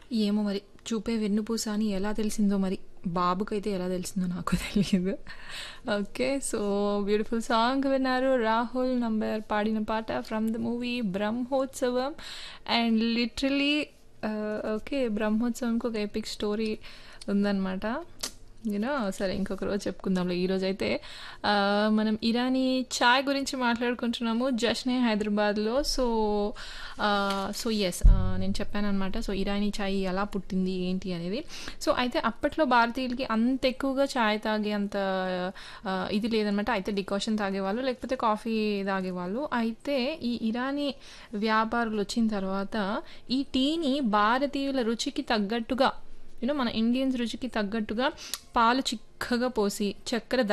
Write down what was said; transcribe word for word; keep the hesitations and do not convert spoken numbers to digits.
ఏమో మరి చూపే వెన్నుపూస అని ఎలా తెలిసిందో మరి బాబుకైతే ఎలా తెలిసిందో నాకు తెలియదు. ఓకే, సో బ్యూటిఫుల్ సాంగ్ విన్నారు. రాహుల్ నంబర్ పాడిన పాట from the movie Brahmotsavam. And literally okay, బ్రహ్మోత్సవంకి ఒక ఎపిక్ స్టోరీ ఉందన్నమాట. యూనో సరే, ఇంకొక రోజు చెప్పుకుందాంలే. ఈరోజు అయితే ఆ, మనం ఇరానీ చాయ్ గురించి మాట్లాడుకుంటున్నాము జష్నే హైదరాబాద్లో. సో సో ఎస్, నేను చెప్పాను అనమాట. సో ఇరానీ చాయ్ ఎలా పుట్టింది ఏంటి అనేది. సో అయితే అప్పట్లో భారతీయులకి అంత ఎక్కువగా చాయ్ తాగే అంత ఆ, ఇది లేదనమాట. అయితే డికాషన్ తాగేవాళ్ళు, లేకపోతే కాఫీ తాగేవాళ్ళు. అయితే ఈ ఇరానీ వ్యాపారులు వచ్చిన తర్వాత ఈ టీని భారతీయుల రుచికి తగ్గట్టుగా, యూనో మన ఇండియన్స్ రుచికి తగ్గట్టుగా పాలు చిక్కగా పోసి చక్కెర